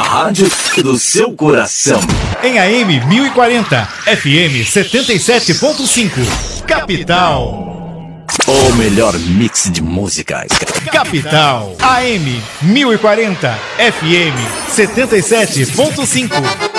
rádio do seu coração. Em AM 1040, FM 77.5. Capital. O melhor mix de músicas. Capital. AM 1040, FM 77.5.